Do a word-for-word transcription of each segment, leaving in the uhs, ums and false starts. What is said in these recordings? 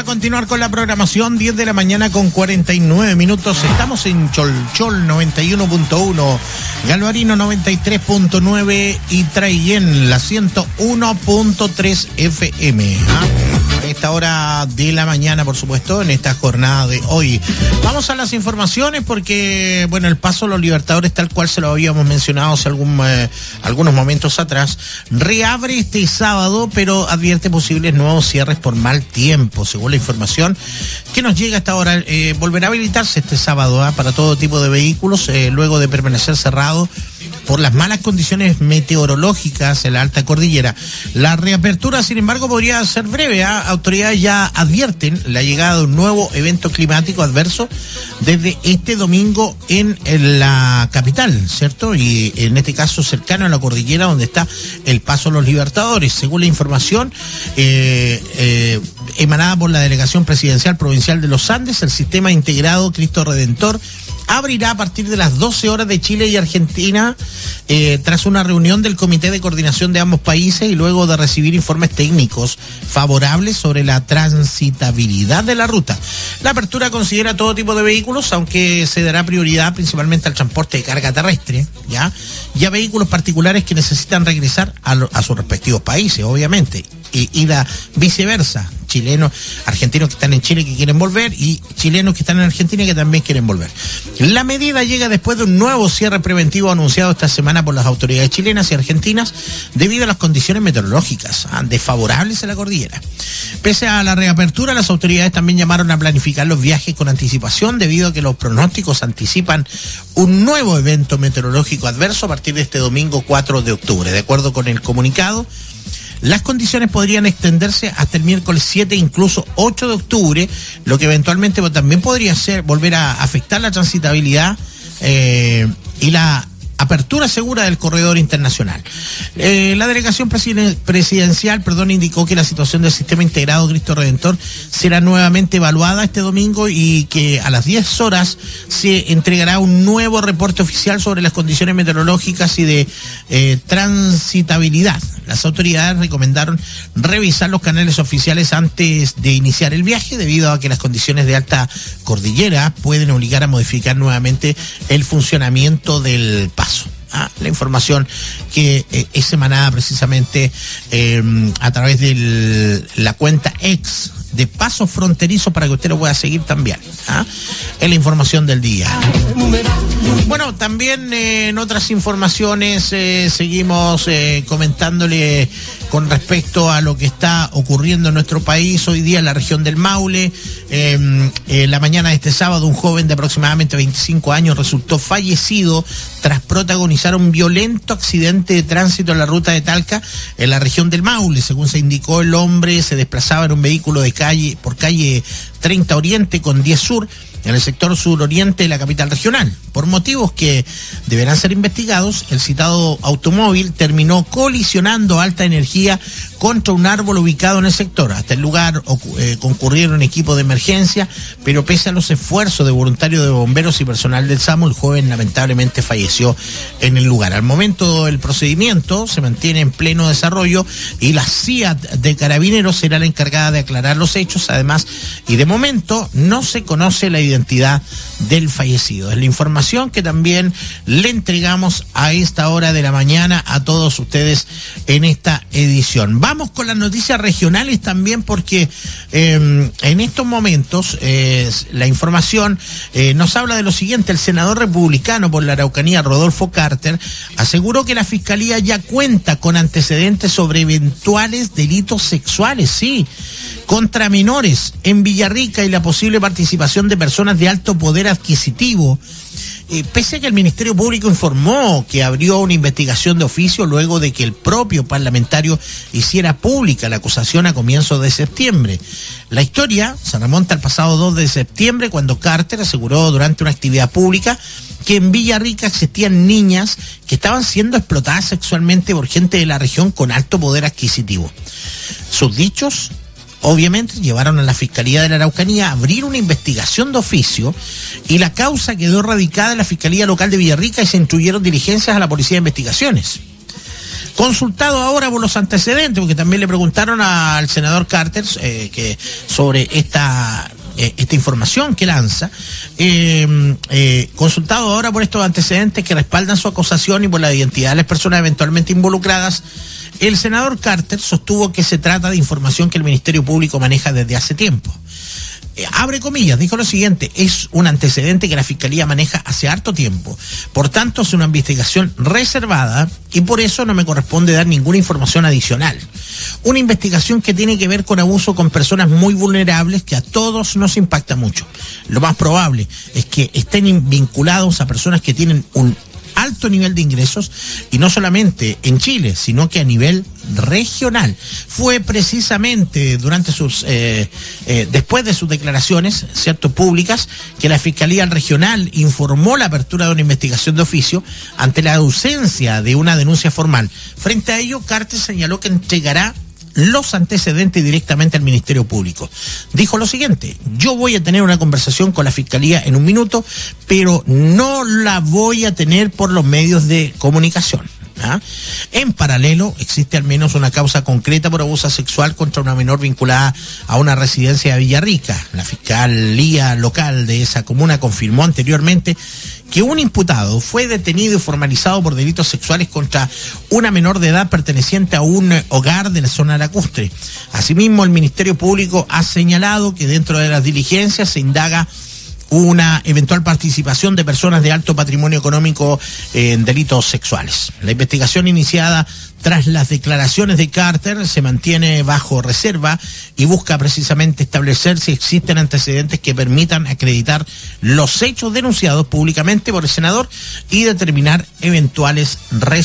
a continuar con la programación, diez de la mañana con cuarenta y nueve minutos. Estamos en Cholchol noventa y uno punto uno, Galvarino noventa y tres punto nueve y Traillén la ciento uno punto tres F M. ¿Ah? A esta hora de la mañana, por supuesto, en esta jornada de hoy. Vamos a las informaciones porque, bueno, el paso a los Libertadores, tal cual se lo habíamos mencionado hace algún, eh, algunos momentos atrás, reabre este sábado, pero advierte posibles nuevos cierres por mal tiempo, según la información que nos llega hasta ahora. Eh, volverá a habilitarse este sábado ¿eh? para todo tipo de vehículos, eh, luego de permanecer cerrado por las malas condiciones meteorológicas en la alta cordillera. La reapertura, sin embargo, podría ser breve. ¿eh? Autoridades ya advierten la llegada de un nuevo evento climático adverso desde este domingo en, en la capital, ¿cierto? Y en este caso cercano a la cordillera donde está el Paso a los Libertadores. Según la información eh, eh, emanada por la Delegación Presidencial Provincial de los Andes, el Sistema Integrado Cristo Redentor abrirá a partir de las doce horas de Chile y Argentina, eh, tras una reunión del Comité de Coordinación de ambos países y luego de recibir informes técnicos favorables sobre la transitabilidad de la ruta. La apertura considera todo tipo de vehículos, aunque se dará prioridad principalmente al transporte de carga terrestre, ¿ya? Y a vehículos particulares que necesitan regresar a, lo, a sus respectivos países, obviamente, y, y la viceversa. Chilenos, argentinos que están en Chile que quieren volver y chilenos que están en Argentina que también quieren volver. La medida llega después de un nuevo cierre preventivo anunciado esta semana por las autoridades chilenas y argentinas debido a las condiciones meteorológicas desfavorables a la cordillera. Pese a la reapertura, las autoridades también llamaron a planificar los viajes con anticipación debido a que los pronósticos anticipan un nuevo evento meteorológico adverso a partir de este domingo cuatro de octubre. De acuerdo con el comunicado, las condiciones podrían extenderse hasta el miércoles siete, incluso ocho de octubre, lo que eventualmente también podría ser volver a afectar la transitabilidad eh, y la apertura segura del corredor internacional. Eh, la delegación presiden- presidencial perdón, indicó que la situación del Sistema Integrado Cristo Redentor será nuevamente evaluada este domingo y que a las diez horas se entregará un nuevo reporte oficial sobre las condiciones meteorológicas y de eh, transitabilidad. Las autoridades recomendaron revisar los canales oficiales antes de iniciar el viaje, debido a que las condiciones de alta cordillera pueden obligar a modificar nuevamente el funcionamiento del paso. Ah, la información que eh, es emanada precisamente eh, a través de la cuenta X de Paso Fronterizo para que usted lo pueda seguir también. ¿Ah? Es la información del día. Bueno, también eh, en otras informaciones eh, seguimos eh, comentándole con respecto a lo que está ocurriendo en nuestro país hoy día en la región del Maule. Eh, eh, la mañana de este sábado, un joven de aproximadamente veinticinco años resultó fallecido tras protagonizar un violento accidente de tránsito en la ruta de Talca, en la región del Maule. Según se indicó, el hombre se desplazaba en un vehículo de calle por calle treinta Oriente con diez Sur, en el sector suroriente de la capital regional. Por motivos que deberán ser investigados, el citado automóvil terminó colisionando a alta energía contra un árbol ubicado en el sector. Hasta el lugar eh, concurrieron equipos de emergencia, pero pese a los esfuerzos de voluntarios de bomberos y personal del SAMU, el joven lamentablemente falleció en el lugar. Al momento del procedimiento se mantiene en pleno desarrollo y la C I A T de Carabineros será la encargada de aclarar los hechos. Además, y de momento no se conoce la identidad del fallecido. Es la información que también le entregamos a esta hora de la mañana a todos ustedes en esta edición. Vamos con las noticias regionales también porque eh, en estos momentos eh, la información eh, nos habla de lo siguiente. El senador republicano por la Araucanía, Rodolfo Carter, aseguró que la Fiscalía ya cuenta con antecedentes sobre eventuales delitos sexuales, sí, contra menores en Villarrica y la posible participación de personas de alto poder adquisitivo. Eh, pese a que el Ministerio Público informó que abrió una investigación de oficio luego de que el propio parlamentario hiciera pública la acusación a comienzos de septiembre. La historia se remonta al pasado dos de septiembre, cuando Carter aseguró durante una actividad pública que en Villarrica existían niñas que estaban siendo explotadas sexualmente por gente de la región con alto poder adquisitivo. Sus dichos obviamente llevaron a la Fiscalía de la Araucanía a abrir una investigación de oficio y la causa quedó radicada en la Fiscalía Local de Villarrica y se instruyeron diligencias a la Policía de Investigaciones. Consultado ahora por los antecedentes, porque también le preguntaron al senador Carter eh, que sobre esta... esta información que lanza, eh, eh, consultado ahora por estos antecedentes que respaldan su acusación y por la identidad de las personas eventualmente involucradas, el senador Carter sostuvo que se trata de información que el Ministerio Público maneja desde hace tiempo. Eh, abre comillas, dijo lo siguiente: es un antecedente que la Fiscalía maneja hace harto tiempo, por tanto es una investigación reservada y por eso no me corresponde dar ninguna información adicional. Una investigación que tiene que ver con abuso con personas muy vulnerables que a todos nos impacta mucho. Lo más probable es que estén vinculados a personas que tienen un alto nivel de ingresos, y no solamente en Chile, sino que a nivel regional. Fue precisamente durante sus, eh, eh, después de sus declaraciones, cierto, públicas, que la Fiscalía Regional informó la apertura de una investigación de oficio ante la ausencia de una denuncia formal. Frente a ello, Carter señaló que entregará los antecedentes directamente al Ministerio Público. Dijo lo siguiente: yo voy a tener una conversación con la Fiscalía en un minuto, pero no la voy a tener por los medios de comunicación. ¿Ah? En paralelo, existe al menos una causa concreta por abuso sexual contra una menor vinculada a una residencia de Villarrica. La Fiscalía Local de esa comuna confirmó anteriormente que un imputado fue detenido y formalizado por delitos sexuales contra una menor de edad perteneciente a un hogar de la zona lacustre. Asimismo, el Ministerio Público ha señalado que dentro de las diligencias se indaga una eventual participación de personas de alto patrimonio económico en delitos sexuales. La investigación iniciada tras las declaraciones de Carter se mantiene bajo reserva y busca precisamente establecer si existen antecedentes que permitan acreditar los hechos denunciados públicamente por el senador y determinar eventuales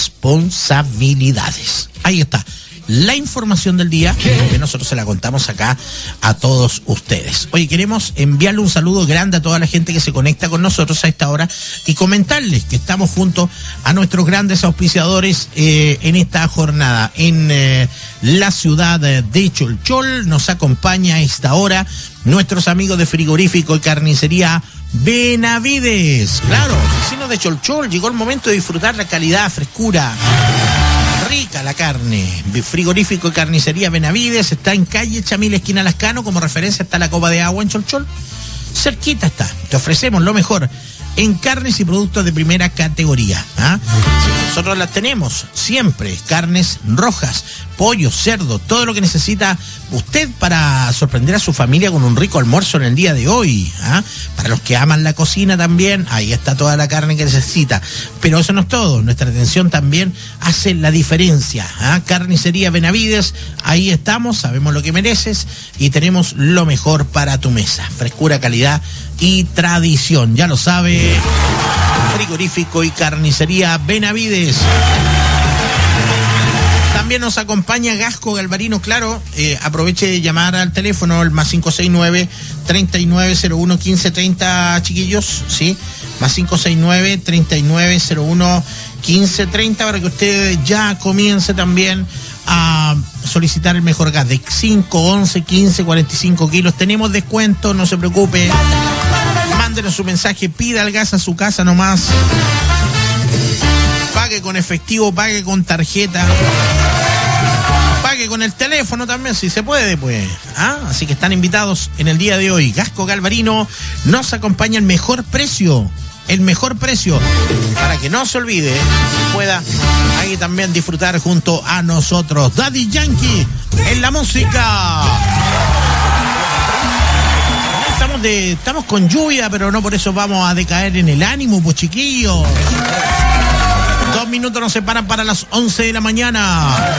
responsabilidades. Ahí está la información del día, que nosotros se la contamos acá a todos ustedes. Oye, queremos enviarle un saludo grande a toda la gente que se conecta con nosotros a esta hora y comentarles que estamos junto a nuestros grandes auspiciadores eh, en esta jornada. En eh, la ciudad de Cholchol nos acompaña a esta hora nuestros amigos de Frigorífico y Carnicería Benavides. Claro, vecinos de Cholchol, llegó el momento de disfrutar la calidad, frescura, rica la carne. Frigorífico y Carnicería Benavides está en calle Chamil, esquina Lascano. Como referencia está la Copa de Agua en Cholchol. Cerquita está. Te ofrecemos lo mejor en carnes y productos de primera categoría. ¿Ah? Sí, nosotros las tenemos siempre. Carnes rojas, pollo, cerdo, todo lo que necesita usted para sorprender a su familia con un rico almuerzo en el día de hoy. ¿Ah? Para los que aman la cocina también, ahí está toda la carne que necesita. Pero eso no es todo. Nuestra atención también hace la diferencia. ¿Ah? Carnicería Benavides, ahí estamos, sabemos lo que mereces y tenemos lo mejor para tu mesa. Frescura, calidad y tradición, ya lo sabe. Frigorífico y Carnicería Benavides. También nos acompaña Gasco Galvarino, claro. Eh, aproveche de llamar al teléfono, el más cinco seis nueve, treinta y nueve cero uno, quince treinta, chiquillos, ¿sí? Más cinco seis nueve, treinta y nueve cero uno, quince treinta, para que usted ya comience también a solicitar el mejor gas de cinco, once, quince, cuarenta y cinco kilos. Tenemos descuento, no se preocupe. Mándenos su mensaje, pida el gas a su casa nomás. Pague con efectivo, pague con tarjeta, pague con el teléfono también, si se puede, pues. ¿Ah? Así que están invitados en el día de hoy. Gasco Galvarino nos acompaña el mejor precio. El mejor precio, para que no se olvide, pueda ahí también disfrutar junto a nosotros. Daddy Yankee en la música. Estamos de, estamos con lluvia, pero no por eso vamos a decaer en el ánimo, pues chiquillos. Dos minutos nos separan para las once de la mañana.